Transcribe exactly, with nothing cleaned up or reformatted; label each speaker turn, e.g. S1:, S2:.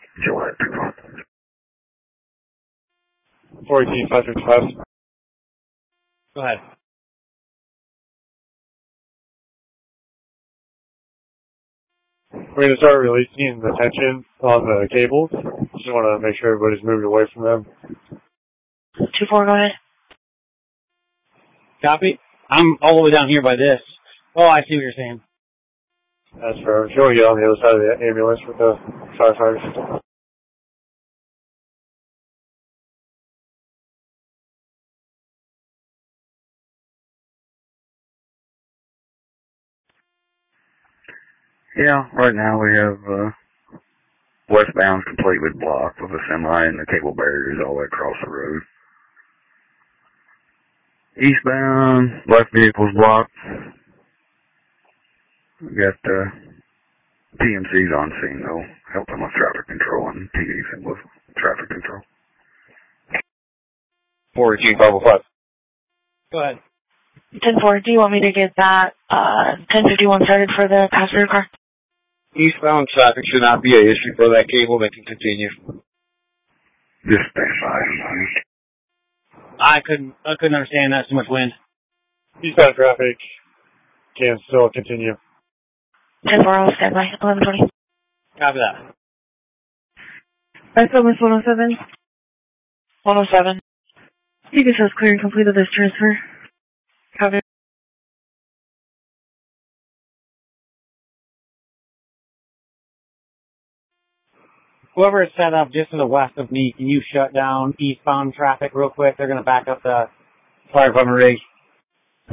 S1: Gillette, two four.
S2: four eighteen, five fifty-five.
S3: Go ahead.
S2: We're going to start releasing the tension on the cables. Just want to make sure everybody's moved away from them.
S4: two four, go ahead.
S3: Copy. I'm all the way down here by this. Oh, I see what you're saying.
S2: That's for, if you want to get on the other side of the ambulance with the firefighters.
S1: Yeah, right now we have uh, westbound completely blocked with a semi and the cable barriers all the way across the road. Eastbound, left vehicle's blocked. We got uh, P M Cs on scene though, helping with traffic control and T Vs with traffic control.
S2: four eighteen, five oh five.
S3: Go ahead.
S4: ten four, do you want me to get that uh, ten fifty-one started for the passenger car?
S5: Eastbound traffic should not be an issue for that cable. They can continue.
S1: Just stand by.
S3: I couldn't, I couldn't understand that. Too much wind.
S2: Eastbound traffic can still continue.
S4: ten four, I'll stand by. eleven twenty.
S3: Copy that.
S4: S O S one oh seven. one oh seven. You can says clear and complete of this transfer. Copy.
S3: Whoever is set up just to the west of me, can you shut down eastbound traffic real quick? They're going to back up the fire department rig.